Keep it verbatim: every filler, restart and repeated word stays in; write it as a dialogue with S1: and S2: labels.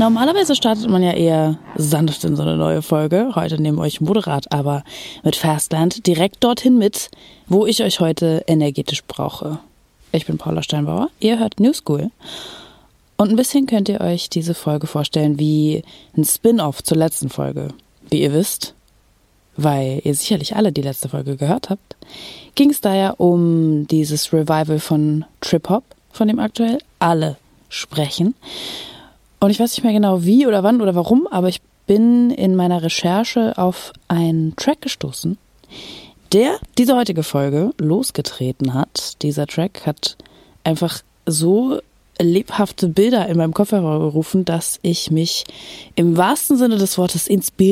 S1: Normalerweise startet man ja eher sanft in so eine neue Folge. Heute nehmen wir euch moderat, aber mit Fastland direkt dorthin mit, wo ich euch heute energetisch brauche. Ich bin Paula Steinbauer, ihr hört New School. Und ein bisschen könnt ihr euch diese Folge vorstellen wie ein Spin-off zur letzten Folge. Wie ihr wisst, weil ihr sicherlich alle die letzte Folge gehört habt, ging es da ja um dieses Revival von Trip-Hop, von dem aktuell alle sprechen. Und ich weiß nicht mehr genau wie oder wann oder warum, aber ich bin in meiner Recherche auf einen Track gestoßen, der diese heutige Folge losgetreten hat. Dieser Track hat einfach so lebhafte Bilder in meinem Kopf hervorgerufen, dass ich mich im wahrsten Sinne des Wortes inspiriert